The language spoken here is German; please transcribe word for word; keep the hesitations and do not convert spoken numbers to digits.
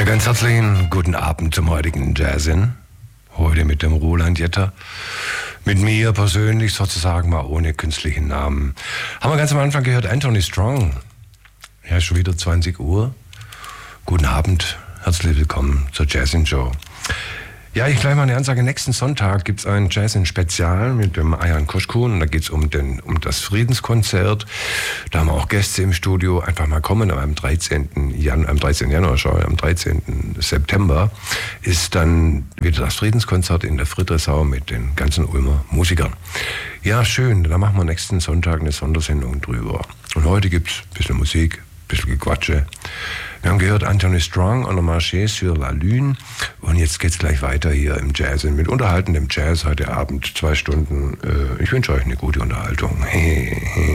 Ja, ganz herzlichen guten Abend zum heutigen Jazzin. Heute mit dem Roland Jetter. Mit mir persönlich sozusagen mal ohne künstlichen Namen. Haben wir ganz am Anfang gehört, Anthony Strong. Ja, schon wieder zwanzig Uhr. Guten Abend, herzlich willkommen zur Jazzin Show. Ja, ich gleich mal eine Ansage. Nächsten Sonntag gibt es ein Jazzin-Spezial mit dem Ayan Koschkun. Da geht es um, den, um das Friedenskonzert. Da haben wir auch Gäste im Studio. Einfach mal kommen. Am dreizehnten Januar, am dreizehnten Januar, schau, am dreizehnten September ist dann wieder das Friedenskonzert in der Friedrichsau mit den ganzen Ulmer Musikern. Ja, schön. Da machen wir nächsten Sonntag eine Sondersendung drüber. Und heute gibt es ein bisschen Musik, ein bisschen Gequatsche. Wir haben gehört Anthony Strong on the Marché sur la Lune. Und jetzt geht's gleich weiter hier im Jazz mit unterhaltendem Jazz heute Abend, zwei Stunden. Ich wünsche euch eine gute Unterhaltung. Hey, hey.